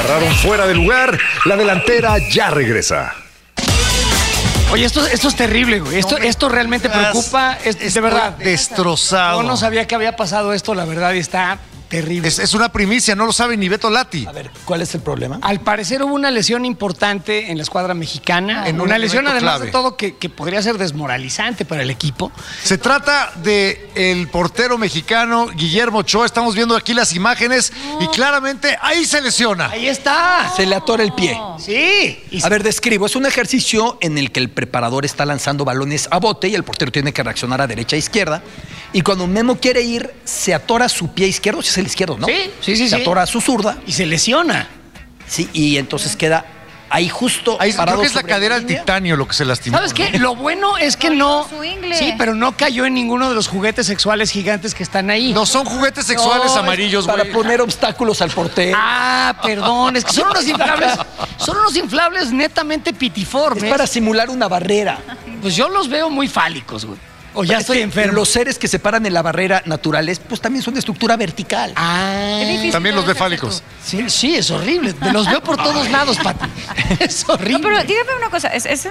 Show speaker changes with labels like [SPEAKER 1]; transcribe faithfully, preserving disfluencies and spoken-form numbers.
[SPEAKER 1] agarraron fuera de lugar. La delantera ya regresa.
[SPEAKER 2] Oye, esto, esto es terrible, güey. Esto, esto realmente preocupa. Es, de verdad.
[SPEAKER 3] Destrozado.
[SPEAKER 2] Yo no sabía que había pasado esto, la verdad, y está terrible.
[SPEAKER 3] Es, es una primicia, no lo sabe ni Beto Lati.
[SPEAKER 4] A ver, ¿cuál es el problema?
[SPEAKER 2] Al parecer hubo una lesión importante en la escuadra mexicana.
[SPEAKER 3] En un
[SPEAKER 2] una lesión,
[SPEAKER 3] momento
[SPEAKER 2] además
[SPEAKER 3] clave.
[SPEAKER 2] de todo, que, que podría ser desmoralizante para el equipo.
[SPEAKER 3] Se trata de el portero mexicano Guillermo Ochoa. Estamos viendo aquí las imágenes y claramente ahí se lesiona.
[SPEAKER 2] Ahí está.
[SPEAKER 4] Se le atora el pie.
[SPEAKER 2] Sí. Y
[SPEAKER 4] A ver, describo. Es un ejercicio en el que el preparador está lanzando balones a bote y el portero tiene que reaccionar a derecha e izquierda. Y cuando Memo quiere ir, se atora su pie izquierdo, si es el izquierdo, ¿no?
[SPEAKER 2] Sí, sí, sí,
[SPEAKER 4] Se
[SPEAKER 2] sí.
[SPEAKER 4] atora su zurda.
[SPEAKER 2] Y se lesiona.
[SPEAKER 4] Sí, y entonces queda ahí justo
[SPEAKER 3] Ahí,
[SPEAKER 4] parado
[SPEAKER 3] creo que es la
[SPEAKER 4] sobre
[SPEAKER 3] cadera al
[SPEAKER 4] línea.
[SPEAKER 3] titanio lo que se lastimó.
[SPEAKER 2] ¿Sabes qué? Lo bueno es que
[SPEAKER 5] Cortó
[SPEAKER 2] no.
[SPEAKER 5] su ingle.
[SPEAKER 2] Sí, pero no cayó en ninguno de los juguetes sexuales gigantes que están ahí.
[SPEAKER 3] No son juguetes sexuales
[SPEAKER 4] No, es
[SPEAKER 3] amarillos,
[SPEAKER 4] para
[SPEAKER 3] güey.
[SPEAKER 4] poner obstáculos al portero.
[SPEAKER 2] Ah, perdón, es que son unos inflables, son unos inflables netamente
[SPEAKER 4] Es
[SPEAKER 2] pitiformes.
[SPEAKER 4] para simular una barrera.
[SPEAKER 2] Pues yo los veo muy fálicos, güey. O ya
[SPEAKER 4] Es
[SPEAKER 2] estoy
[SPEAKER 4] que
[SPEAKER 2] enfermo.
[SPEAKER 4] Los seres que se paran en la barrera naturales, pues también son de estructura vertical.
[SPEAKER 2] Ah,
[SPEAKER 5] Qué difícil
[SPEAKER 3] También los
[SPEAKER 5] debe
[SPEAKER 3] ve
[SPEAKER 5] ser
[SPEAKER 3] fálicos.
[SPEAKER 5] esto.
[SPEAKER 2] sí, sí, es horrible. Me los veo por todos lados, Pati. Es horrible.
[SPEAKER 5] No, pero dígame una cosa, es, es